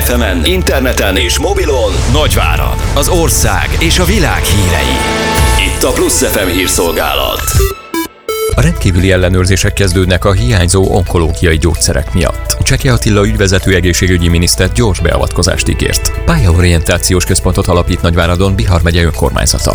FM-en, interneten és mobilon Nagyvárad, az ország és a világ hírei. Itt a Plusz FM hírszolgálat. A rendkívüli ellenőrzések kezdődnek a hiányzó onkológiai gyógyszerek miatt. Cseke Attila ügyvezető egészségügyi miniszter gyors beavatkozást ígért. Pályaorientációs központot alapít Nagyváradon Bihar megye önkormányzata.